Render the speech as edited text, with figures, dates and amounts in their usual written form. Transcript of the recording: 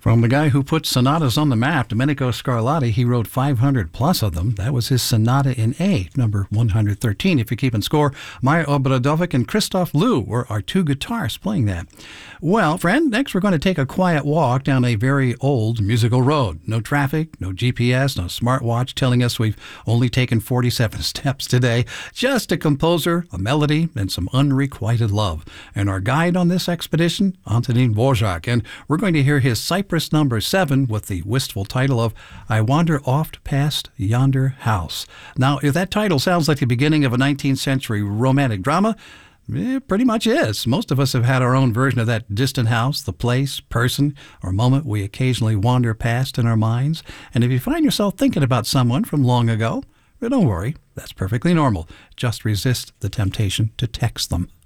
From the guy who put sonatas on the map, Domenico Scarlatti, he wrote 500 plus of them. That was his Sonata in A, number 113, if you're keeping score. Maja Obradovic and Christoph Lou were our two guitarists playing that. Well, friend, next we're going to take a quiet walk down a very old musical road. No traffic, no GPS, no smartwatch telling us we've only taken 47 steps today. Just a composer, a melody, and some unrequited love. And our guide on this expedition, Antonín Dvořák. And we're going to hear his Cypress number 7 with the wistful title of I Wander Oft Past Yonder House. Now, if that title sounds like the beginning of a 19th century romantic drama, it pretty much is. Most of us have had our own version of that distant house, the place, person, or moment we occasionally wander past in our minds. And if you find yourself thinking about someone from long ago, don't worry, that's perfectly normal. Just resist the temptation to text them.